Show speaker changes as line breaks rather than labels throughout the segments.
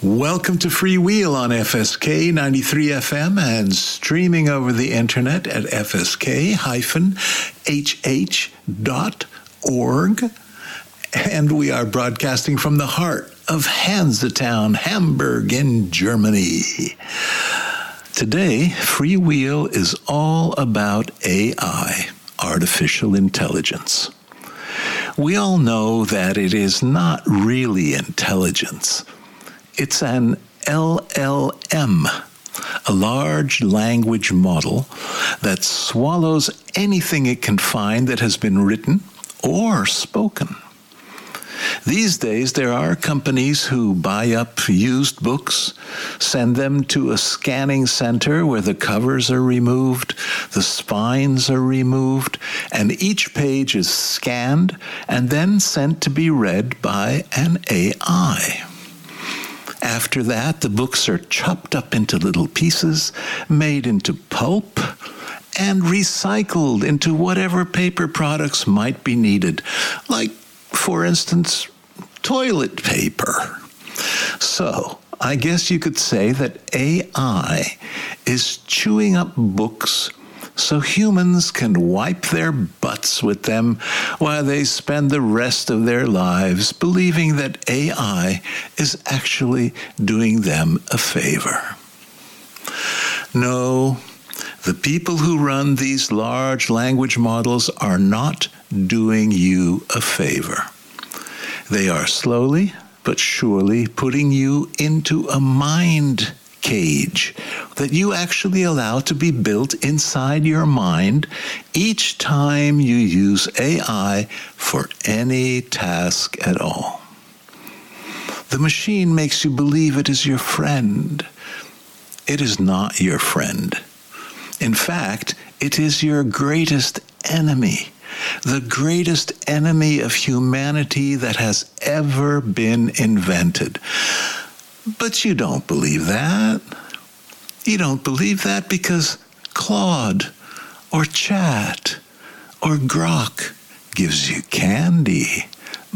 Welcome to Freewheel on FSK 93 FM and streaming over the internet at fsk-hh.org. And we are broadcasting from the heart of Hansetown, Hamburg in Germany. Today, Freewheel is all about AI, artificial intelligence. We all know that it is not really intelligence. It's an LLM, a large language model that swallows anything it can find that has been written or spoken. These days, there are companies who buy up used books, send them to a scanning center where the covers are removed, the spines are removed, and each page is scanned and then sent to be read by an AI. After that, the books are chopped up into little pieces, made into pulp, and recycled into whatever paper products might be needed, like, for instance, toilet paper. So, I guess you could say that AI is chewing up books so humans can wipe their butts with them while they spend the rest of their lives believing that AI is actually doing them a favor. No, the people who run these large language models are not doing you a favor. They are slowly but surely putting you into a mind cage that you actually allow to be built inside your mind each time you use AI for any task at all. The machine makes you believe it is your friend. It is not your friend. In fact, it is your greatest enemy, the greatest enemy of humanity that has ever been invented. But you don't believe that. You don't believe that because Claude or Chat or Grok gives you candy.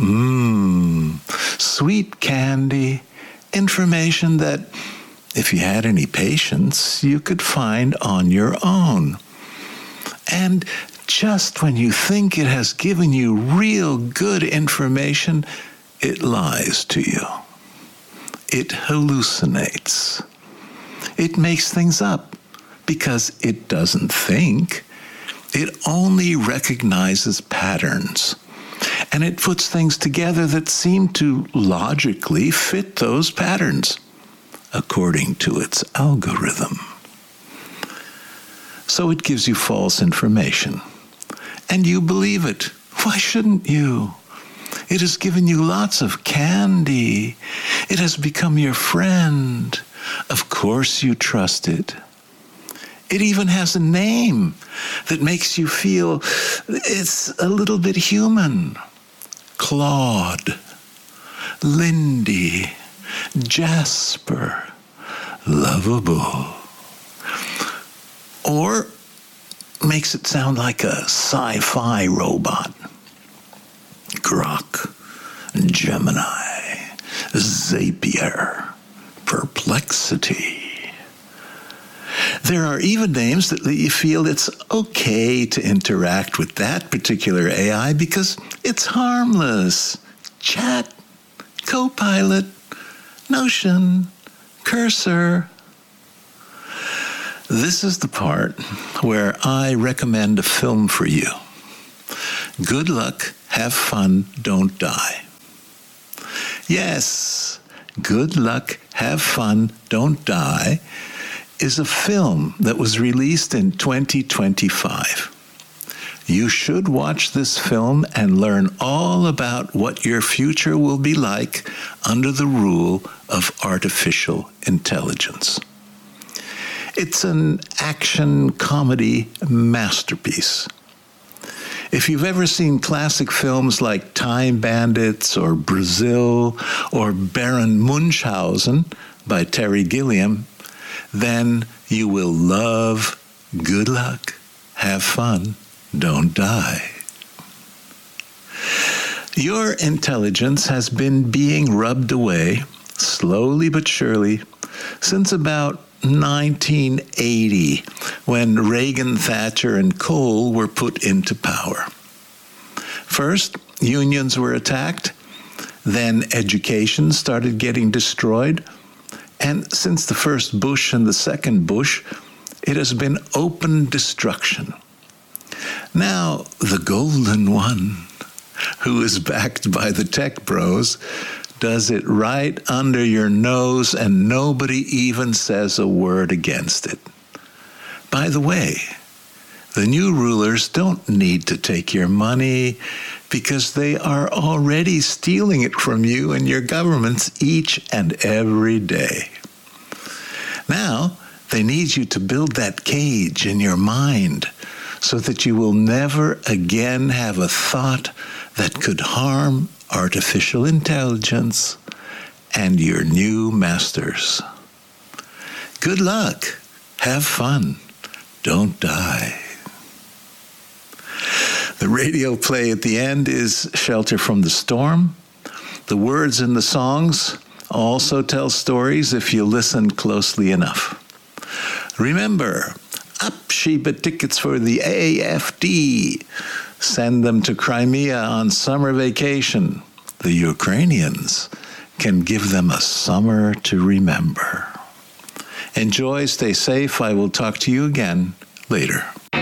Sweet candy, information that, if you had any patience, you could find on your own. And just when you think it has given you real good information, it lies to you. It hallucinates. It makes things up because it doesn't think. It only recognizes patterns. And it puts things together that seem to logically fit those patterns according to its algorithm. So it gives you false information. And you believe it. Why shouldn't you? It has given you lots of candy. It has become your friend. Of course you trust it. It even has a name that makes you feel it's a little bit human. Claude, Lindy, Jasper, lovable. Or makes it sound like a sci-fi robot. Grok, Gemini, Zapier, Perplexity. There are even names that you feel it's okay to interact with that particular AI because it's harmless. Chat, Copilot, Notion, Cursor. This is the part where I recommend a film for you. Good luck, have fun, don't die. Yes, Good Luck, Have Fun, Don't Die is a film that was released in 2025. You should watch this film and learn all about what your future will be like under the rule of artificial intelligence. It's an action comedy masterpiece. If you've ever seen classic films like Time Bandits or Brazil or Baron Munchausen by Terry Gilliam, then you will love Good Luck, Have Fun, Don't Die. Your intelligence has been being rubbed away slowly but surely, since about 1980, when Reagan, Thatcher, and Kohl were put into power. First, unions were attacked, then education started getting destroyed, and since the first Bush and the second Bush, it has been open destruction. Now, the golden one, who is backed by the tech bros, does it right under your nose and nobody even says a word against it. By the way, the new rulers don't need to take your money because they are already stealing it from you and your governments each and every day. Now, they need you to build that cage in your mind so that you will never again have a thought that could harm artificial intelligence and your new masters. Good luck. Have fun. Don't die. The radio play at the end is Shelter from the Storm. The words in the songs also tell stories if you listen closely enough. Remember, up Sheba tickets for the AFD. Send them to Crimea on summer vacation. The Ukrainians can give them a summer to remember. Enjoy, stay safe. I will talk to you again later.